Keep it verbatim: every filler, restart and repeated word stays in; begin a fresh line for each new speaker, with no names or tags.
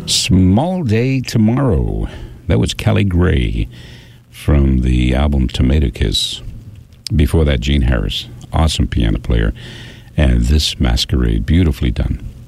Small Day Tomorrow. That was Kelly Gray from the album Tomato Kiss. Before that, Gene Harris, awesome piano player. And this Masquerade, beautifully done.